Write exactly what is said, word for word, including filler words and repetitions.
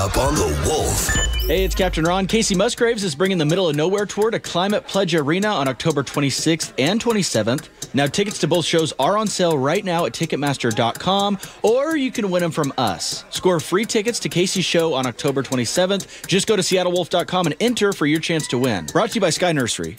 up on the Wolf. Hey, it's Captain Ron. Casey Musgraves is bringing the Middle of Nowhere Tour to Climate Pledge Arena on October twenty-sixth and twenty-seventh. Now, tickets to both shows are on sale right now at Ticketmaster dot com, or you can win them from us. Score free tickets to Casey's show on October twenty-seventh. Just go to Seattle Wolf dot com and enter for your chance to win. Brought to you by Sky Nursery.